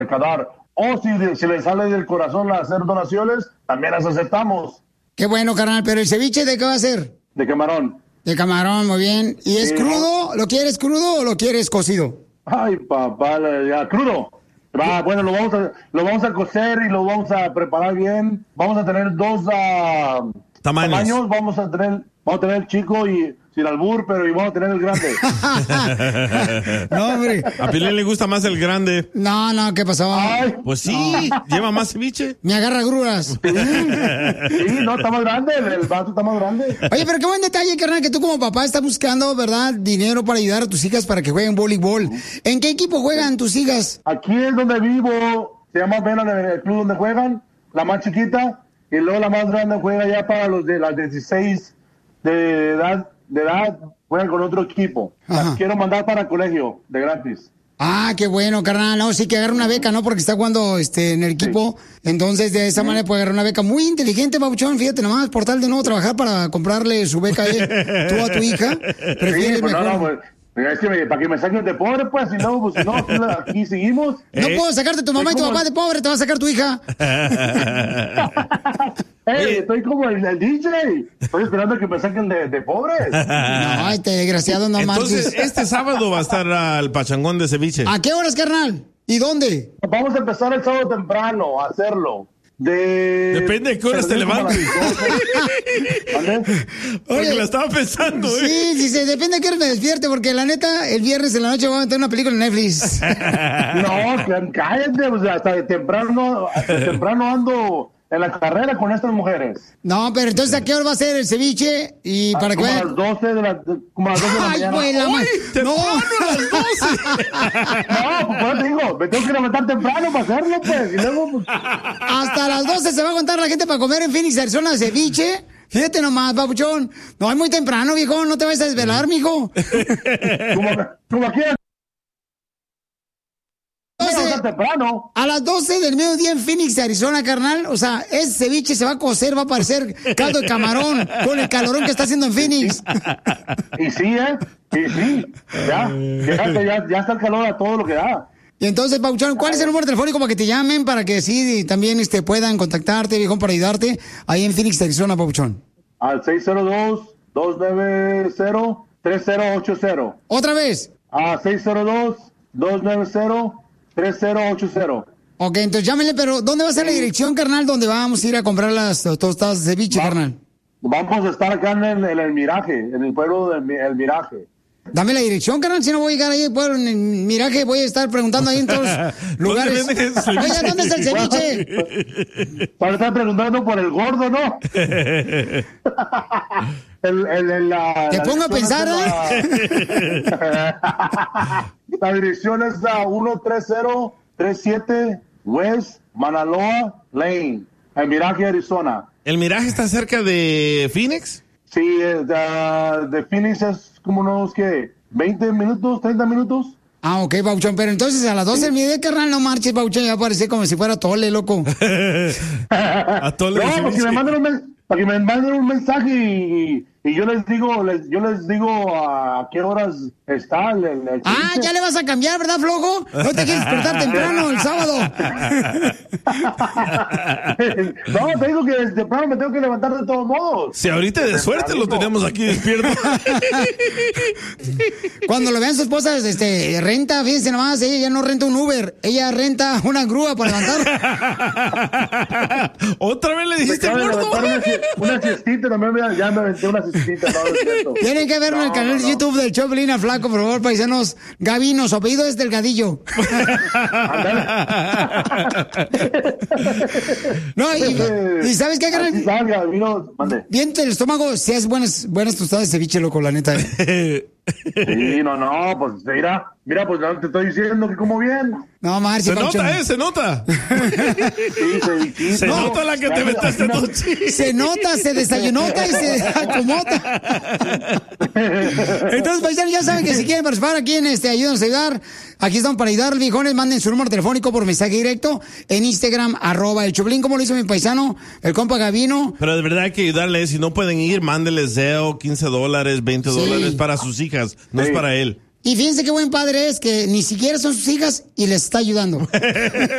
recaudar. O si le sale del corazón hacer donaciones, también las aceptamos. Qué bueno, carnal, pero ¿el ceviche de qué va a ser? De camarón. De camarón, muy bien. ¿Y es crudo? ¿Lo quieres crudo o lo quieres cocido? Ay, papá, ya, crudo. Bueno, lo vamos a cocer y lo vamos a preparar bien. Vamos a tener dos tamaños. Vamos a tener el chico y sin albur, pero y vamos a tener el grande. No, hombre. A Pilín le gusta más el grande. No, no, ¿qué pasó? Ay, pues sí, lleva más ceviche. Me agarra gruras. Sí, no, está más grande, el vaso está más grande. Oye, pero qué buen detalle, carnal, que tú como papá estás buscando, ¿verdad?, dinero para ayudar a tus hijas para que jueguen voleibol. ¿En qué equipo juegan tus hijas? Aquí es donde vivo, se llama Vena, el club donde juegan, la más chiquita, y luego la más grande juega ya para los de las 16 de edad, juegan con otro equipo. Las quiero mandar para el colegio, de gratis. Ah, qué bueno, carnal. No, sí que agarra una beca, ¿no? Porque está jugando en el equipo. Sí. Entonces, de esa manera puede agarrar una beca. Muy inteligente, Papuchón. Fíjate nomás, por tal de no trabajar para comprarle su beca tú a tu hija. Prefieres sí, pues mejor. No, pues, es que para que me saquen de pobre, pues, si no, aquí seguimos. No puedo sacarte tu mamá y tu papá de pobre, te va a sacar tu hija. Estoy como el DJ. Estoy esperando que me saquen de pobre. No, este desgraciado no marches. Entonces, este sábado va a estar al pachangón de ceviche. ¿A qué horas, carnal? ¿Y dónde? Vamos a empezar el sábado temprano a hacerlo. Depende de qué horas te levantes. Porque la estaba pensando, Sí, depende de qué hora me despierte, porque la neta, el viernes en la noche voy a meter una película en Netflix. No, cállate, o sea, hasta temprano ando en la carrera con estas mujeres. No, pero entonces, ¿a qué hora va a ser el ceviche? Y para como que a las 12 de la mañana. Güey, no, a las 12. No, pues te digo, me tengo que levantar temprano para hacerlo, pues. Y luego, pues... Hasta las 12 se va a contar la gente para comer en Phoenix, Arizona, ceviche. Fíjate nomás, Papuchón. No, es muy temprano, viejo. No te vayas a desvelar, mijo. Como quieras. Temprano. A las 12 del mediodía en Phoenix, Arizona, carnal. O sea, ese ceviche se va a cocer, va a parecer caldo de camarón con el calorón que está haciendo en Phoenix. Y sí, y sí. Ya está el calor a todo lo que da. Y entonces, Pauchón, ¿cuál es el número telefónico para que te llamen, para que sí también puedan contactarte, viejón, para ayudarte ahí en Phoenix, Arizona, Pauchón? Al 602-290-3080. ¿Otra vez? A 602-290-3080. Ok, entonces llámenle, pero ¿dónde va a ser la dirección, carnal, donde vamos a ir a comprar las tostadas de ceviche, carnal? Vamos a estar acá en el Miraje, en el pueblo del Miraje. Dame la dirección, carnal, si no voy a llegar ahí al pueblo, en el Miraje, voy a estar preguntando ahí en todos lugares. Oye, ¿dónde es el ceviche? Para estar preguntando por el gordo, ¿no? Te pongo a pensar, La dirección es 13037 West Manaloa Lane, en Miraje, Arizona. ¿El Miraje está cerca de Phoenix? Sí, de Phoenix es como unos, ¿qué? ¿20 minutos, 30 minutos? Ah, ok, Pauchón, pero entonces a las 12 del mediodía, carnal, no marches, Pauchón, ya parece como si fuera Tole, loco. A Tole. No, para que me manden un mensaje y yo les digo a qué horas está el ya le vas a cambiar, ¿verdad, flojo? No te quieres despertar temprano el sábado. No, te digo que desde temprano me tengo que levantar de todos modos. Si ahorita de suerte lo tenemos aquí despierto. Cuando lo vean su esposa, renta, fíjense nomás, ella ya no renta un Uber, ella renta una grúa para levantar. ¿Otra vez le dijiste gordo? Una siestita también, ya me aventé una siestita. No, es cierto. Tienen que verlo en el canal de YouTube del Choplin al Flaco, por favor, paisanos. Gavino, su apellido es Delgadillo. No, y ¿sabes qué, carnal? Bien el estómago, si es buenas tostadas de ceviche, loco, la neta. Sí, no, pues mira, pues te estoy diciendo que como bien. No, Marcio, se nota. Sí, se nota la que te metiste anoche. Se nota, se desayunota y se acomoda. Entonces, paisanos, ya saben que si quieren participar aquí en Ayúdanos a Ayudar, aquí estamos para ayudar, viejones. Manden su número telefónico por mensaje directo en Instagram, @el Choplin, como lo hizo mi paisano, el compa Gavino. Pero de verdad hay que ayudarles. Si no pueden ir, mándenles $15, $20 para sus hijas. No es para él. Y fíjense qué buen padre es, que ni siquiera son sus hijas y les está ayudando.